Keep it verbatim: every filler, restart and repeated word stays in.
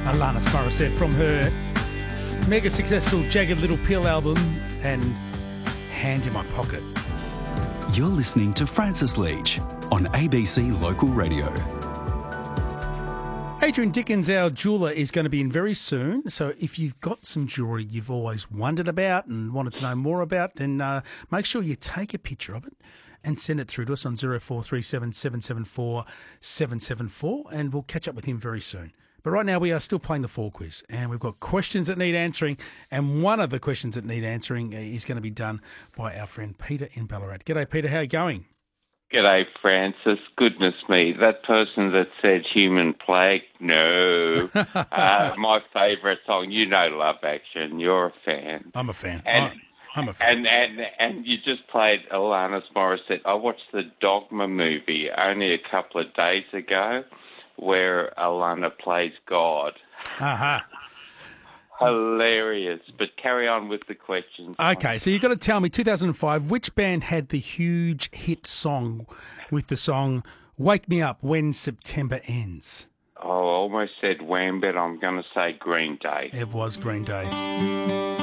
Alanis Morissette from her mega successful Jagged Little Pill album and Hand in My Pocket. You're listening to Francis Leach on A B C Local Radio. Adrian Dickens, our jeweller, is going to be in very soon. So if you've got some jewellery you've always wondered about and wanted to know more about, then uh, make sure you take a picture of it and send it through to us on zero four three seven, seven seven four, seven seven four, and we'll catch up with him very soon. But right now we are still playing the Four Quiz, and we've got questions that need answering, and one of the questions that need answering is going to be done by our friend Peter in Ballarat. G'day, Peter. How are you going? G'day, Francis. Goodness me, that person that said Human Plague, no. uh, my favourite song, you know Love Action. You're a fan. I'm a fan. And, I'm a fan. And, and, and you just played Alanis Morissette. I watched the Dogma movie only a couple of days ago where Alana plays God. Aha. Hilarious. But carry on with the questions. Okay, so you've got to tell me, two thousand five, which band had the huge hit song with the song Wake Me Up When September Ends? Oh, I almost said Wham, but I'm going to say Green Day. It was Green Day.